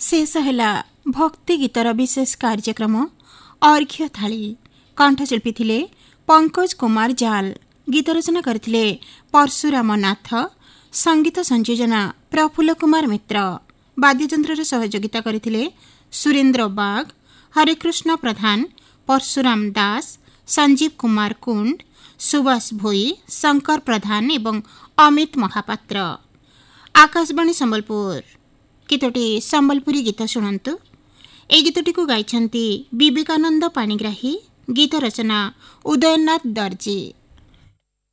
शेष है भक्ति गीतर विशेष कार्यक्रम अर्घ्य थाली। कंठशिल्पी थिले पंकज कुमार जाल। गीत रचना करथिले परशुराम नाथ। संगीत संयोजना प्रफुल्ल कुमार मित्र। वाद्ययंत्र सहयोगिता करथिले सुरेंद्र बाग, हरेकृष्ण प्रधान, परशुराम दास, संजीव कुमार कुंड, सुभाष भोई, शंकर प्रधान एवं अमित महापात्र। आकाशवाणी संबलपुर। केतोटी संबलपुरी गीत शुणंतु। ए गीतटी को गाइछंती विवेकानंद पाणिग्राही। गीत रचना उदयनाथ दर्जी।